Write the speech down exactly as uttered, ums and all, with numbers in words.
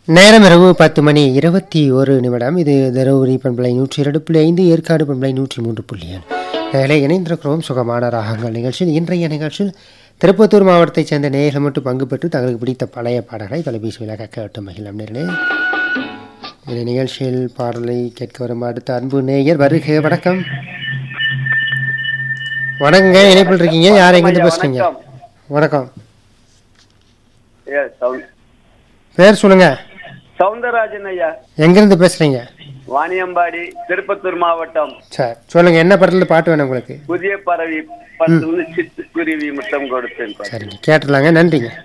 நேரம் இரவு பத்து மணி இருபத்தி ஒரு நிமிடம். இது தருமபுரி பண்பலை நூற்றி இரண்டு புள்ளி ஐந்து, ஏற்காடு பண்பலை நூற்றி மூன்று புள்ளி ஏழு. நேரலை இணைந்திருக்கிறோம் சுகமான ராகங்கள் நிகழ்ச்சியில். இன்றைய நிகழ்ச்சியில் திருப்பத்தூர் மாவட்டத்தைச் சேர்ந்த நேயர்கள் மட்டும் பங்கு பெற்று தங்களுக்கு பிடித்த பழைய பாடல்களை தொலைபேசி விலக கேட்டு மகிழம். நேர்களே, இந்த நிகழ்ச்சியில் பாடலை கேட்க வரும் அடுத்த அன்பு நேயர் வருக. வணக்கம். வணக்கங்க, இணைப்பில் இருக்கீங்க. யார் எங்கிருந்து பேசுறீங்க? வணக்கம். பேர் சொல்லுங்க. சவுந்தரராஜன் ஐயா. எங்கிருந்து பேசுறீங்க? வாணியம்பாடி, திருப்பத்தூர் மாவட்டம். சார் சொல்லுங்க, என்ன படத்துல பாட்டு வேணும் உங்களுக்கு? புதிய பறவை படத்துல சிட்டுக்குருவி முத்தம் கொடுத்தேன். சரிங்க, கேட்டுலாங்க. நன்றிங்க.